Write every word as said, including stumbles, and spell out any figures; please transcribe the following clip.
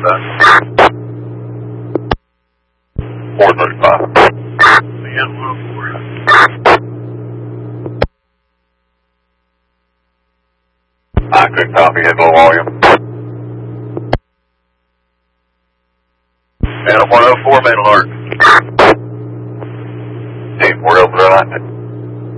that. four thirty-five. Yeah, one oh four. I could copy it, low volume. And one oh four, main alert. Team four oh three.